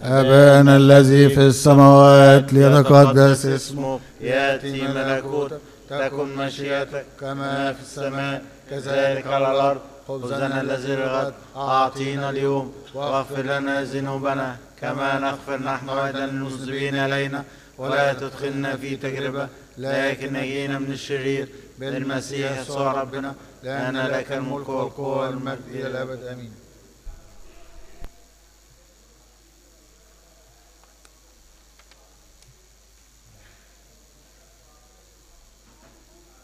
أبانا الذي في السماوات ليتقدس اسمك، يأتي ملكوتك، تكن مشيئتك كما في السماء كذلك على الأرض. خبزنا الذي بغد أعطينا اليوم، واغفر لنا ذنوبنا كما نغفر نحن أيضا للمذنبين إلينا، ولا تدخلنا في تجربة لكن نجينا من الشرير، بالمسيح يسوع ربنا، لأن لك الملك والقوة والمجد إلى الأبد آمين.